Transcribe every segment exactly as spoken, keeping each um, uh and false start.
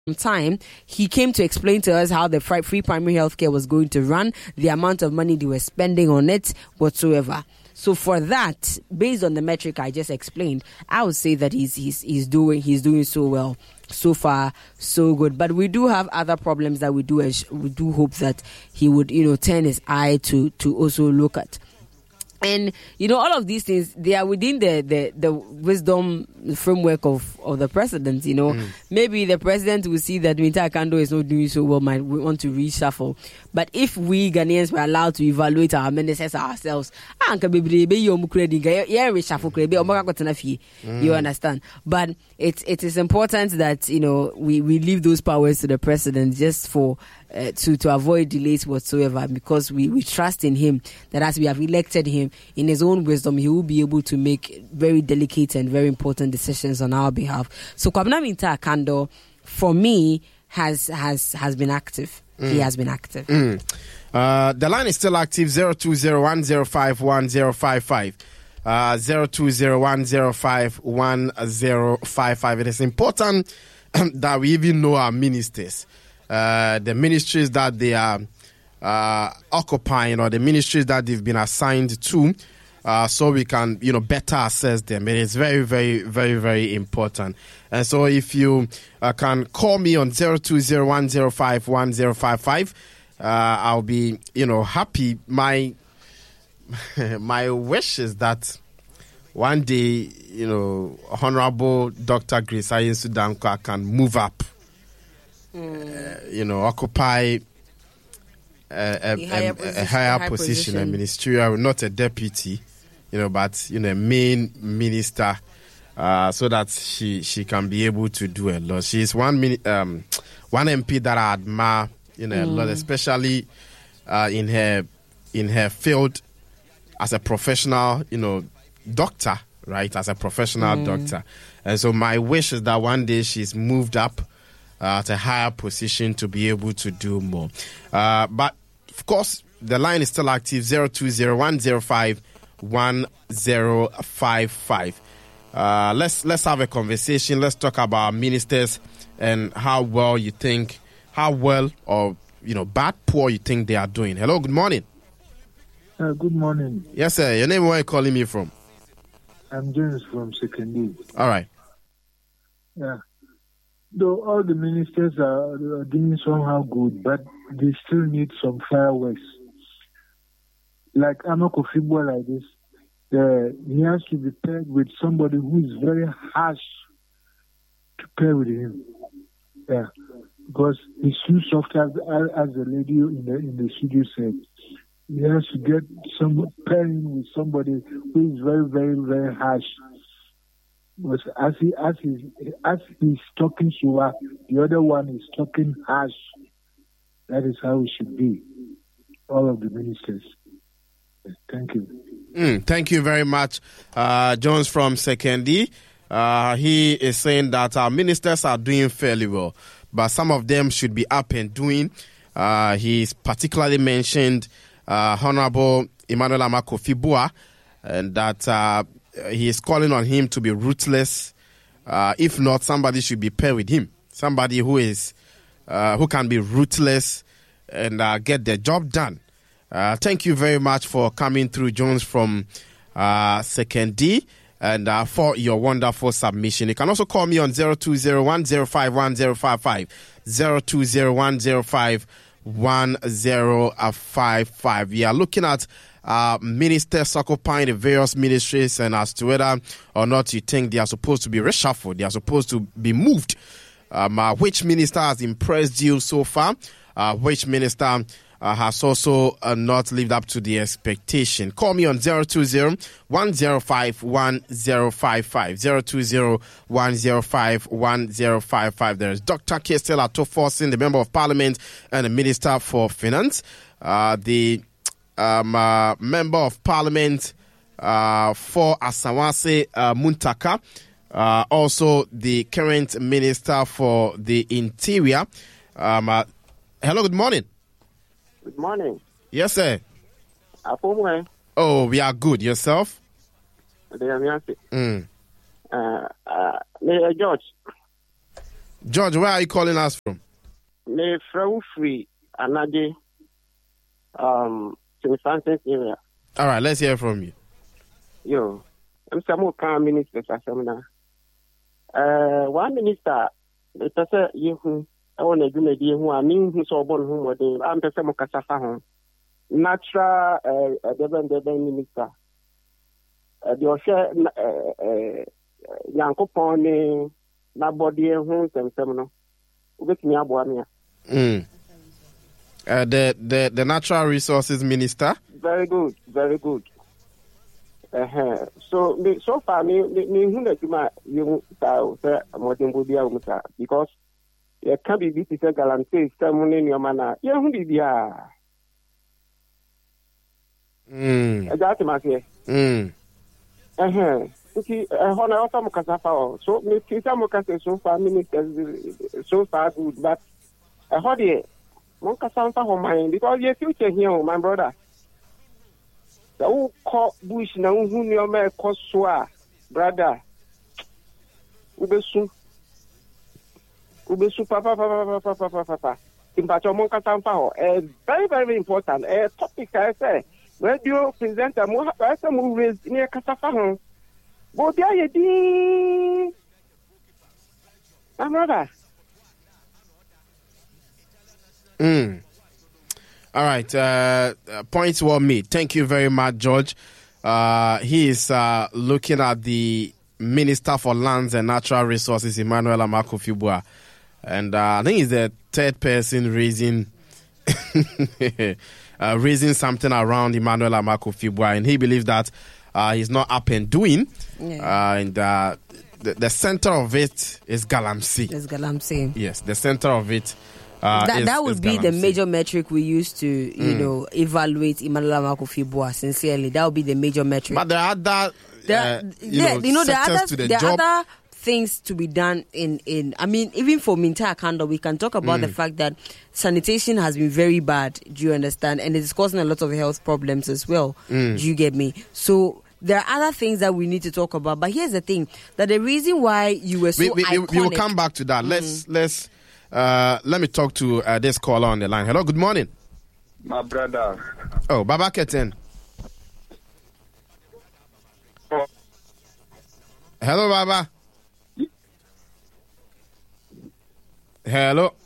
time, he came to explain to us how the free primary healthcare was going to run, the amount of money they were spending on it, whatsoever. So for that, based on the metric I just explained, I would say that he's he's he's doing he's doing so well. So far, so good. But we do have other problems that we do we do hope that he would, you know, turn his eye to to also look at. And, you know, all of these things, they are within the, the, the wisdom framework of, of the president, you know. Mm. Maybe the president will see that Minta Akando is not doing so well, might want to reshuffle. But if we Ghanaians were allowed to evaluate our ministers ourselves, you understand? But it, it is important that, you know, we, we leave those powers to the president just for Uh, to, to avoid delays whatsoever, because we, we trust in him that as we have elected him, in his own wisdom, he will be able to make very delicate and very important decisions on our behalf. So Kwabena Minta Akando, for me, has has has been active. Mm. He has been active. Mm. Uh, the line is still active, zero two zero one zero five one zero five five. Uh, zero two zero one zero five one zero five five. It is important that we even know our ministers. Uh, the ministries that they are uh, occupying, or the ministries that they've been assigned to, uh, so we can, you know, better assess them. It is very, very, very, very important. And so if you uh, can call me on zero two zero one zero five one zero five five, uh, I'll be, you know, happy. My my wish is that one day, you know, Honorable Doctor Grace Ayensu Dankwa can move up. Mm. Uh, you know, occupy a, a, higher a, position, a higher high position, position, a ministerial, not a deputy, you know, but, you know, a main minister, uh, so that she she can be able to do a lot. She is one mini, um one M P that I admire, you know, mm. a lot, especially uh, in her in her field as a professional, you know, doctor, right? As a professional mm. doctor, and so my wish is that one day she's moved up Uh, at a higher position to be able to do more. Uh, but, of course, the line is still active, zero two zero one zero five one zero five five. Uh, let's let's have a conversation. Let's talk about ministers and how well you think, how well or, you know, bad, poor you think they are doing. Hello, good morning. Uh, good morning. Yes, sir. Your name, where are you calling me from? I'm James from Secondary. All right. Yeah. Though all the ministers are, are doing somehow good, but they still need some fireworks. Like Amako Fibo like this, uh, he has to be paired with somebody who is very harsh to pair with him. Yeah, because he's too soft, as as the lady in the in the studio said. He has to get some pairing with somebody who is very, very, very harsh. Because as he as he as he's talking to her, the other one is talking harsh. That is how it should be. All of the ministers. Thank you. Mm, thank you very much, uh, Jones from Sekendi. Uh, he is saying that our ministers are doing fairly well, but some of them should be up and doing. Uh, he's particularly mentioned uh, Honorable Emmanuel Amako Fibua, and that. Uh, He is calling on him to be ruthless. Uh, if not, somebody should be paired with him. Somebody who is, uh, who can be ruthless and uh, get the job done. Uh, thank you very much for coming through, Jones from uh, Second D, and uh, for your wonderful submission. You can also call me on zero two zero one zero five one zero five five, zero two zero one zero five one zero five five. We are looking at Uh, ministers occupying the various ministries, and as to whether or not you think they are supposed to be reshuffled, they are supposed to be moved. Um, uh, which minister has impressed you so far? Uh, which minister uh, has also uh, not lived up to the expectation? Call me on zero two zero one zero five one zero five five, zero two zero one zero five one zero five five. There is Doctor Kestel Atoforsin, the Member of Parliament and the Minister for Finance. Uh, the Um, uh, Member of Parliament uh, for Asawase uh, Muntaka, uh, also the current Minister for the Interior. Um, uh, hello, good morning. Good morning. Yes, sir. Apomwe. Oh, we are good. Yourself? Mm. Uh, uh, George. George, where are you calling us from? Me from free another um Saint Francis area. All right, let's hear from you. Yo, I'm some more calm ministers as I'm Uh, one minister, the person you I want to do maybe who I mean who's all born whom or they I'm the same Casafa natural uh Devon Devon minister. Uh, the Osha uh Yankopon na body who some seminal. With me aboamia. Mm. Uh, the the the natural resources minister. Very good, very good. Uh-huh. So me so far me me me who na tuma you say say modern body a because you can be be say guarantee someone in your manner. You who be bia. Mm. That's my say. Mm. Uh-huh. Okay, uh, honor also Mukasafa. So me see some Mukasa so far ministers so far good, but uh, how do Mukasa for mine because your future here, my brother. So call bush now who your man coswa, brother. Ubesu Ubesu papa papa papa papa papa. In Pacho Mukasa for a very, very important a topic I say. Radio presenter more person raise near Casafa. But there you did. My brother. Mm. All right. Uh, points well made. Thank you very much, George. Uh, he is uh, looking at the Minister for Lands and Natural Resources, Emmanuel Amakofi-Boa. And uh, I think he's the third person raising uh, raising something around Emmanuel Amakofi-Boa. And he believes that uh, he's not up and doing. Yeah. Uh, and uh, the, the center of it is Galamsey. It's Galamsey. Yes, the center of it. Uh, that is, that would be the major metric we use to, you mm. know, evaluate Emmanuel Amakofi-Boa. Sincerely, that would be the major metric. But there are other, there, uh, you, there, know, you know, there are other, to the there job. are other things to be done in, in. I mean, even for Minta Akanda, we can talk about mm. the fact that sanitation has been very bad. Do you understand? And it's causing a lot of health problems as well. Mm. Do you get me? So there are other things that we need to talk about. But here's the thing: that the reason why you were so we, we, iconic. We will come back to that. Mm. Let's let's. Uh, let me talk to uh, this caller on the line. Hello, good morning. My brother. Oh, Baba Keten. Oh. Hello, Baba. Hello.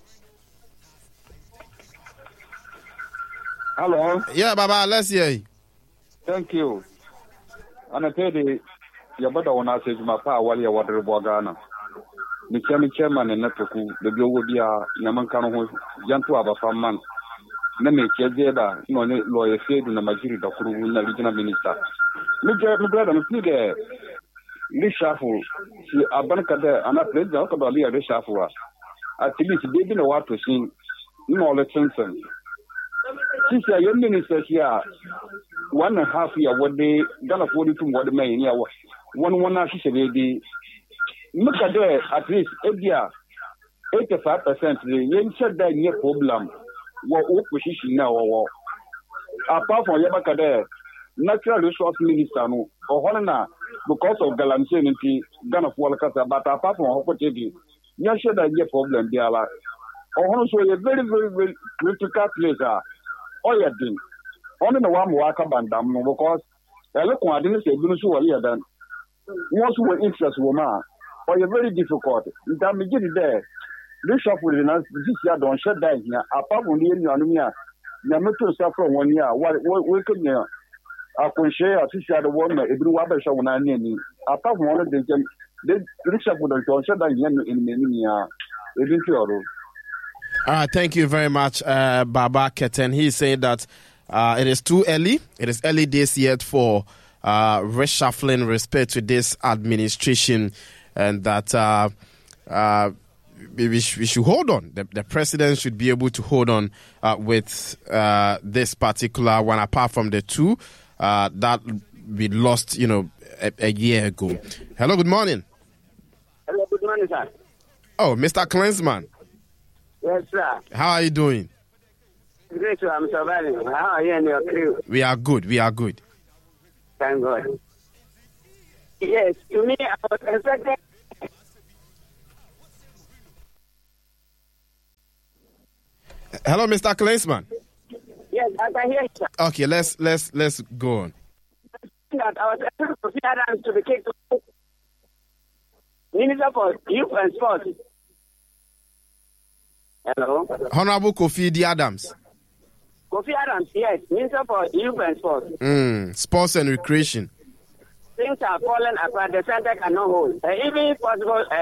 Hello. Yeah, Baba, let's hear you. Thank you. And I tell you, your brother when I say my power while you're water Bogana. The chairman chairman and Netoku, the Glowodia, Yamankano, Yantu Abafaman. Name Chezeda, no lawyer said in the majority of the regional minister. Look at my brother, see there. Reshuffle, see Abanka, and I played the Okabalia reshuffle. At least they didn't know what to sing. No, let's listen. Since your minister here, one and a half year, what they done a forty two what the main year, one one half year. Look at that, at least eighty-five percent, the young said that near problem, what opposition now, apart from Yabaka, natural resource minister, or Holland, because of Galamsey, Gun of Walcata, but apart from opportunity, you said that near problem, they are also a very, very, very critical place. Oh, yeah, thing. Only the one walk up and down because I look what I didn't say, you know, then most were interest woman. Or you're very difficult. You can begin there. This shop will announce this year don't shut down here. Apart from the Enionia, the Metro suffer one year. What we can hear. I can share a sister the one every one shall not name. Apart from all of them, this shop will don't shut down here in Mania. All right, thank you very much, uh, Baba Keten. He said that uh, it is too early. It is early days yet for uh, reshuffling respect to this administration. And that uh, uh, we, sh- we should hold on. The, the president should be able to hold on uh, with uh, this particular one, apart from the two uh, that we lost, you know, a, a year ago. Hello, good morning. Hello, good morning, sir. Oh, Mister Klinsman. Yes, sir. How are you doing? Great, sir. I'm surviving. How are you and your crew? We are good. We are good. Thank God. Yes, to me, I was expecting. Hello, Mister Klinsmann. Yes, I can hear you, sir. Okay, let's let's let's go on. That I was able to see Adams to be kicked. Minister for Youth and Sports. Hello? Honorable Kofi D. Adams. Kofi Adams, yes. Minister for Youth and Sports. Mm, sports and recreation. Things are falling apart. The center cannot hold. Uh, even if possible, uh,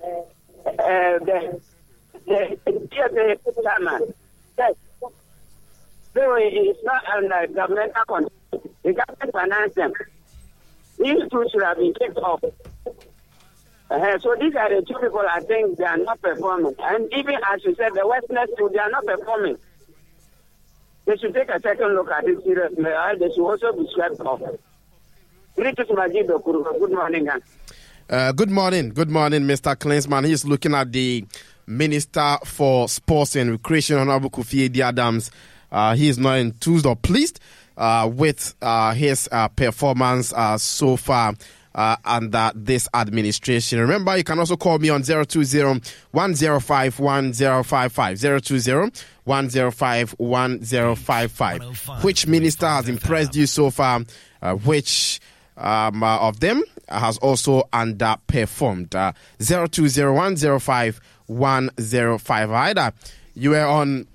uh, the the T S A chairman, yes. So it's not under governmental control. The government finance them. These two should have been kicked off. Uh, so these are the two people I think they are not performing. And even as you said, the Westerners too, they are not performing. They should take a second look at it seriously. Uh, they should also be swept off. Good morning. Uh, good morning. Good morning, Mister Klinsmann. He's looking at the Minister for Sports and Recreation, Honorable Kofi D. Adams. Uh, he is not enthused or pleased uh, with uh, his uh, performance uh, so far uh, under this administration. Remember, you can also call me on zero two zero, one zero five, one zero five five, zero two zero, one zero five, one zero five five. Which minister has impressed you so far? Uh, which um, uh, of them has also underperformed? Uh, zero two zero, one zero five, one zero five. Either you were on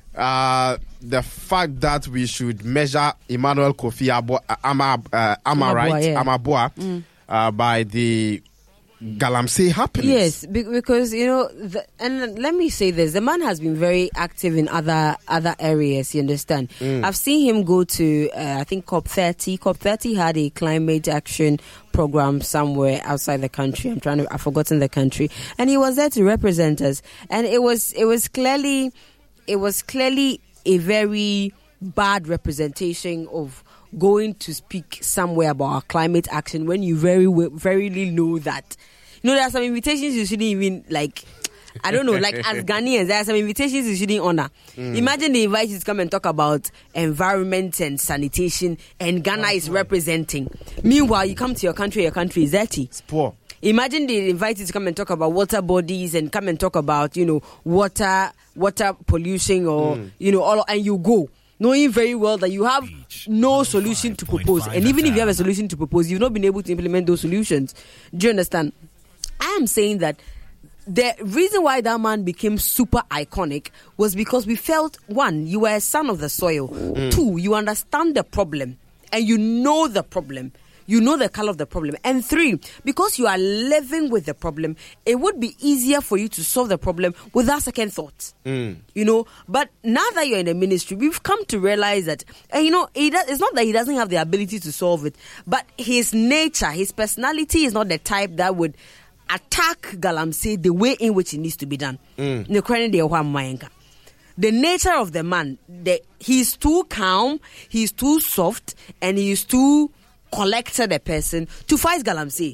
uh, the fact that we should measure Emmanuel Kofi Abo- uh, Ama, uh, Ama, right? Yeah. Amaboa mm. uh, by the Galamsey happenings. Yes, because, you know, the, and let me say this, the man has been very active in other other areas, you understand? Mm. I've seen him go to, uh, I think, COP thirty. COP thirty had a climate action program somewhere outside the country. I'm trying to, I've forgotten the country. And he was there to represent us. And it was, it was clearly, it was clearly a very bad representation of going to speak somewhere about our climate action when you very very know that, you know, there are some invitations you shouldn't even, like, I don't know, like as Ghanaians, there are some invitations you shouldn't honor. Mm. Imagine they invite you to come and talk about environment and sanitation, and Ghana oh, is boy. representing. Meanwhile, you come to your country, your country is dirty. It's poor. Imagine they invite you to come and talk about water bodies and come and talk about, you know, water water pollution or, mm. you know, all, and you go, knowing very well that you have no solution to propose. And even if you have a solution to propose, you've not been able to implement those solutions. Do you understand? I am saying that the reason why that man became super iconic was because we felt, one, you were a son of the soil. Mm. Two, you understand the problem and you know the problem. You know the color of the problem. And three, because you are living with the problem, it would be easier for you to solve the problem without second thoughts. Mm. You know, but now that you're in the ministry, we've come to realize that, and you know, it does, it's not that he doesn't have the ability to solve it, but his nature, his personality is not the type that would attack Galamsey the way in which it needs to be done. Mm. The nature of the man, the, he's too calm, he's too soft, and he's too collected a person to fight Galamsey.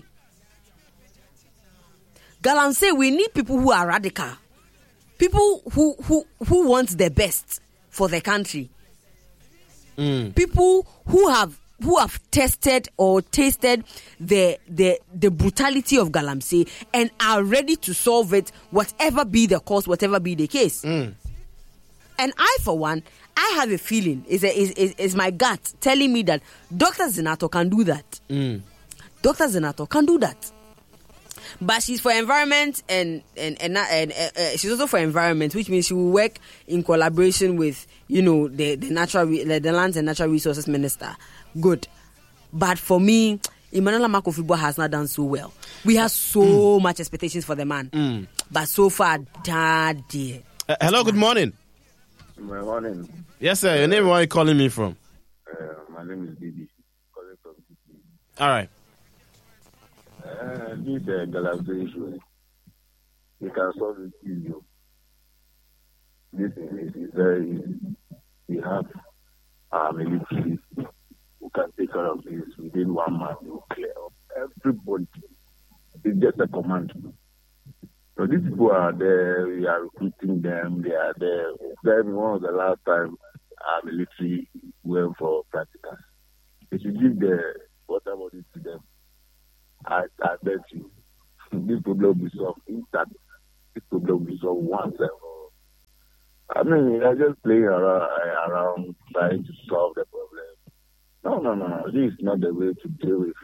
Galamsey, we need people who are radical. People who who, who want the best for the country. Mm. People who have who have tested or tasted the the the brutality of Galamsey and are ready to solve it, whatever be the cause, whatever be the case. Mm. And I, for one, I have a feeling, is is is is my gut telling me that Doctor Zinato can do that. Mm. Doctor Zinato can do that. But she's for environment and and and, and uh, uh, she's also for environment, which means she will work in collaboration with, you know, the the natural the, the lands and natural resources minister. Good. But for me, Emmanuel Makofibo has not done so well. We have so mm. much expectations for the man, mm. but so far, daddy. Uh, hello, good morning. Good morning. Yes, sir. Your name? Where are you calling me from? Uh, my name is Didi. Calling from Didi. All right. Uh, this uh, Galamsey issue, we can solve it easily. This is, is very easy. We have our military who can take care of this within one month. To clear up everybody. It's just a command. So these people are there, we are recruiting them, they are there. Then one of the last time our military went for practicals. If you give the water body to them, I, I bet you this problem will be solved instant. This problem will be solved once and for I mean, they're just playing around, around trying to solve the problem. No, no, no, no. This is not the way to deal with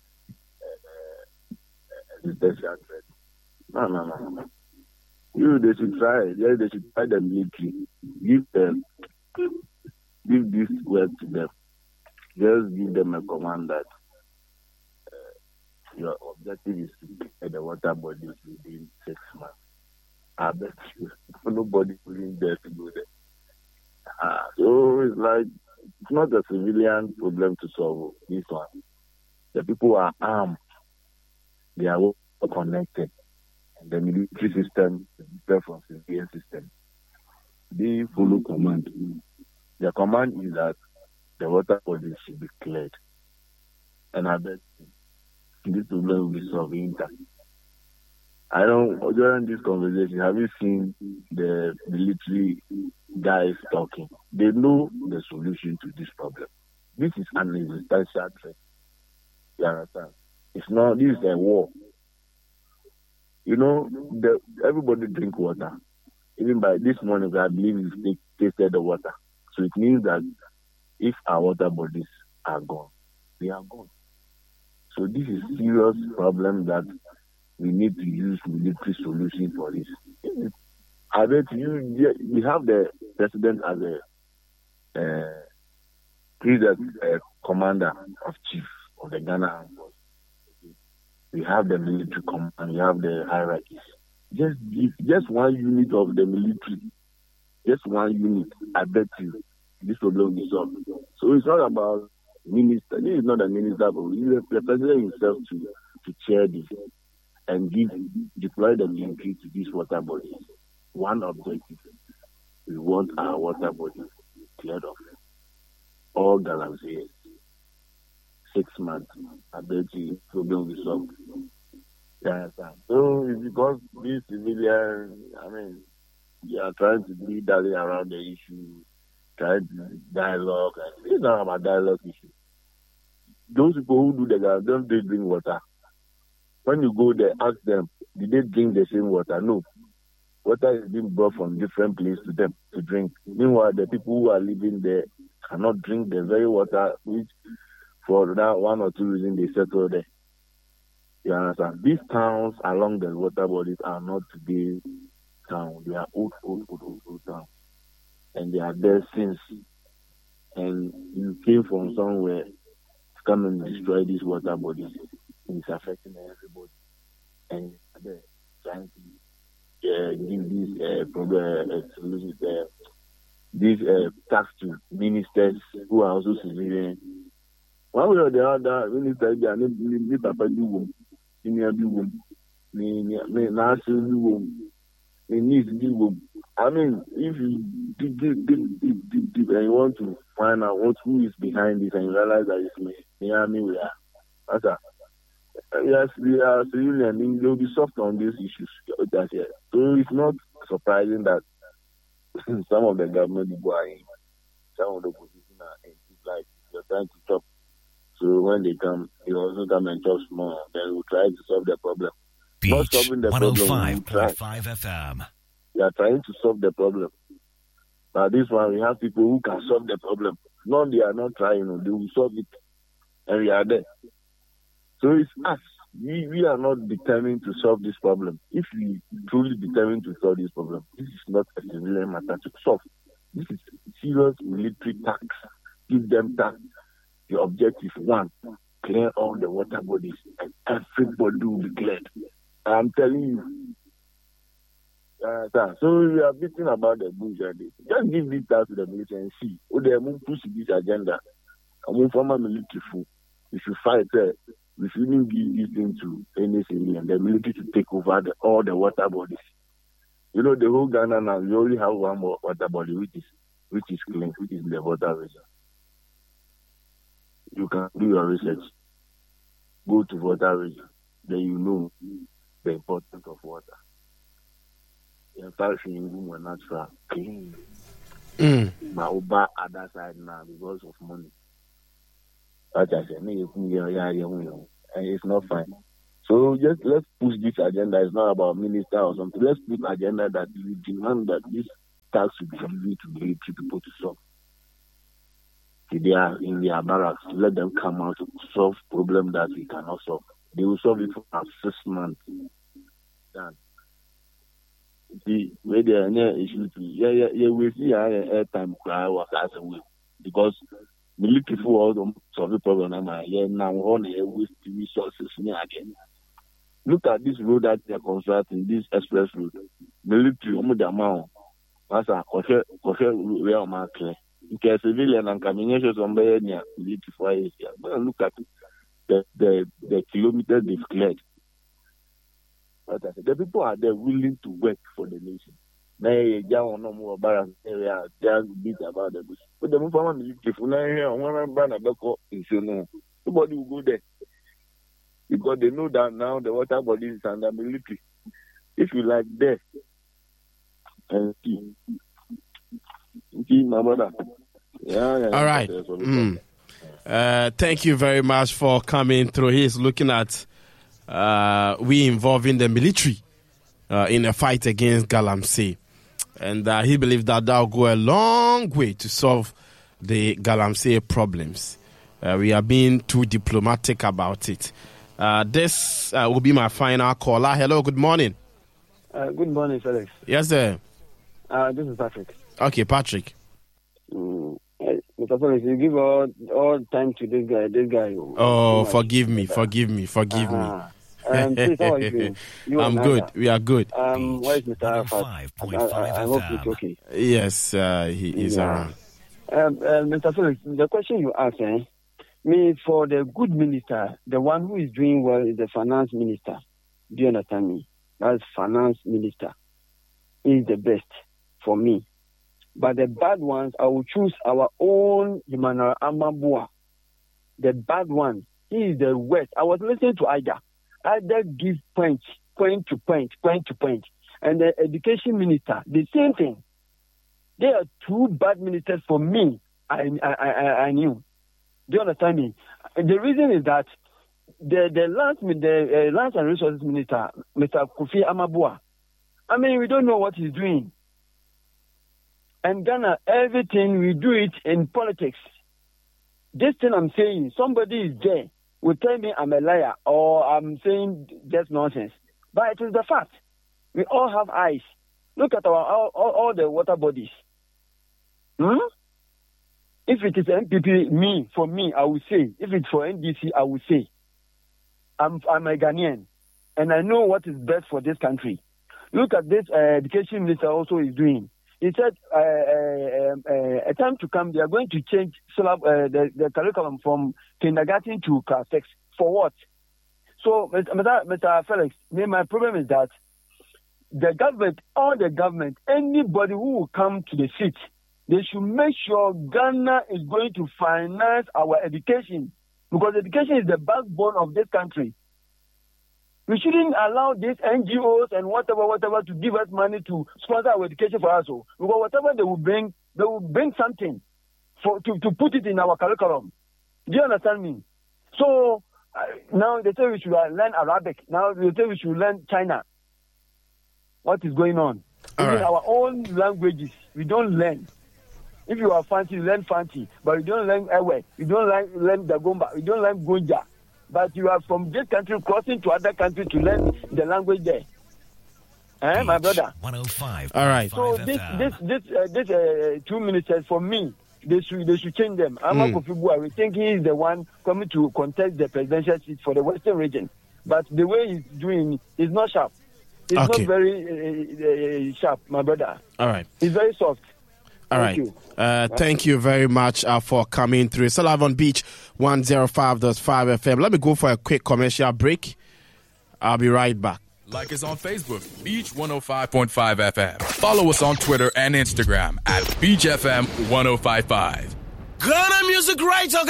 existential threat. No, no, no, no. You, they should try. Yeah, they should try the military. Give them, give this work to them. Just give them a command that uh, your objective is to get the water bodies within six months. I bet you nobody will in there to go there. Uh, so it's like it's not a civilian problem to solve this one. The people are armed. They are well connected. And the military system is different from civilian system. They follow command. The command is that the water bodies should be cleared. And I bet this problem will be solved in time. I don't, during this conversation, have you seen the military guys talking? They know the solution to this problem. This is an existential threat. You understand? It's not, this is a war. You know, the, everybody drink water. Even by this morning, I believe we've tasted the water. So it means that if our water bodies are gone, they are gone. So this is a serious problem that we need to use military solution for this. I bet you, we have the president as a, uh, he's a, a commander of chief of the Ghana Armed Forces. We have the military command, we have the hierarchies. Just give, just one unit of the military, just one unit, I bet you, this problem will be solved. So it's not about minister, this is not a minister, but the president himself to, to chair this and give, deploy the military to these water bodies. One objective, we want our water bodies cleared off. All galaxies. Six months, I bet you problem will be solved. Yeah, so it's because these civilians, I mean, they are trying to be dally around the issue, trying to dialogue. It's not about dialogue issue. Those people who do the guys, don't they drink water? When you go there, ask them, did they drink the same water? No. Water is being brought from different places to them to drink. Meanwhile, the people who are living there cannot drink the very water which, for that one or two reasons, they settle there. You understand? These towns along the water bodies are not today's towns. They are old, old, old, old, old towns. And they are there since. And you came from somewhere to come and destroy these water bodies. It's affecting everybody. And they're trying to uh, give these uh, problem, uh, solutions, uh, these uh, tax to ministers who are also civilian. One way or the other, ministers, they are not really papa do wom, senior do wom, national do wom, niece do wom. I mean, if you dig, dig, dig, dig, dig, dig, and you want to find out what who is behind this, and you realize that it's me, Miami, we are. That's a, yes, we are civilian. They'll be soft on these issues. That's it. So it's not surprising that some of the government people are in, some of the opposition are in. It's like they're trying to talk. So when they come, they also come and talk more. Then we'll try to solve the problem. Beach not solving the one oh problem. five point five F M. We are trying to solve the problem. Now this one, we have people who can solve the problem. No, they are not trying. They will solve it. And we are there. So it's us. We, we are not determined to solve this problem. If we truly determined to solve this problem, this is not a civilian matter to solve. This is serious military tax. Give them tax. The objective, one, clear all the water bodies and everybody will be cleared. I'm telling you. Uh, so we are beating about the bush. Just give this task to the military and see. Oh, they will push this agenda. I mean, former military fool. We should fight there. We shouldn't give this thing to any civilian. The military to take over the, all the water bodies. You know, the whole Ghana now, we only have one more water body, which is which is clean, which is the water region. You can do your research. Go to water region. Then you know the importance of water. In fact, you will natural clean. Mm. But over other side now because of money. Like I said, and it's not fine. So just let's push this agenda. It's not about minister or something. Let's put agenda that we demand that this task should be given to military people to solve. If they are in their barracks, let them come out to solve problem that we cannot solve. They will solve it for six months. Done. The way they are near issue to yeah yeah yeah we see air time cry work as a way because military for all the solve the problem now yeah now on a waste resources again. Look at this road that they are constructing, this express road. Military almost the amount. That's a kosher kosher real market. In case civilian and communication somewhere near military for years. But look at the the the kilometers they've cleared. The people are there willing to work for the nation. They are no more about area. They are bit about the bush. But the move on military for now. One man about no. Nobody will go there because they know that now the water body is under military. If you like there, and see, see my brother. Yeah, yeah. All right. Mm. Uh, thank you very much for coming through. He's looking at. Uh, we involving the military uh, in a fight against Galamsey. And uh, he believes that that will go a long way to solve the Galamsey problems. Uh, we are being too diplomatic about it. Uh, this uh, will be my final caller. Hello, good morning. Uh, good morning, Felix. Yes, sir. Uh, this is Patrick. Okay, Patrick. Mm. Mister Felix, you give all all time to this guy. This guy. Oh, forgive me, forgive me, forgive uh-huh. me. Um, please, how are you doing? You I'm good. We are good. Um, where is Mister Arafat? I, I, I hope he's okay. Yes, uh, he is yeah. around. Um, uh, Mister Felix, the question you asked, eh, me for the good minister, the one who is doing well is the finance minister. Do you understand me? That's finance minister. He is the best for me. But the bad ones, I will choose our own Emmanuel Amabua. The bad one, he is the worst. I was listening to Ida. Ida gives point, point to point, point to point. And the education minister, the same thing. They are two bad ministers for me. I I I, I knew. Do you understand me? The reason is that the the last the uh, lands and resources minister, Mister Kofi Amabua. I mean, we don't know what he's doing. And Ghana, everything we do it in politics. This thing I'm saying, somebody is there will tell me I'm a liar or I'm saying just nonsense. But it is the fact. We all have eyes. Look at our all, all, all the water bodies. Hmm? If it is N P P, me, for me, I will say. If it's for N D C, I will say. I'm, I'm a Ghanaian, and I know what is best for this country. Look at this uh, education minister also is doing. He said uh, uh, uh, a time to come, they are going to change syllab- uh, the, the curriculum from kindergarten to class six. For what? So, Mister Mister Felix, my problem is that the government, all the government, anybody who will come to the seat, they should make sure Ghana is going to finance our education, because education is the backbone of this country. We shouldn't allow these N G Os and whatever, whatever to give us money to sponsor our education for us. Because whatever they will bring, they will bring something for to, to put it in our curriculum. Do you understand me? So uh, now they say we should learn Arabic. Now they say we should learn China. What is going on? Even right. Our own languages, we don't learn. If you are fancy, you learn fancy. But you don't learn Ewe. You don't learn, learn Dagomba. You don't learn Gonja. But you are from this country crossing to other country to learn the language there. Eh, my brother? one oh five. All right. So this this this uh, this uh, two ministers, for me, they should they should change them. Ama Kofi Bua, we think he is the one coming to contest the presidential seat for the Western region. But the way he's doing is not sharp. It's okay. Not very uh, uh, sharp, my brother. All right. It's very soft. All thank right. You. Uh, thank you very much uh, for coming through. Sullivan Beach one oh five point five F M. Let me go for a quick commercial break. I'll be right back. Like us on Facebook, Beach one oh five point five F M. Follow us on Twitter and Instagram at Beach F M one oh five point five. Ghana Music Rights